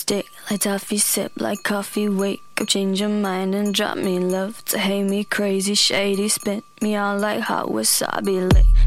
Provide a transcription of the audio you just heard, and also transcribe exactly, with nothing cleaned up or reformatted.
stick like toffee, sip like coffee, wake up, change your mind and drop me love to hate me, crazy, shady, spit me out like hot wasabi, lick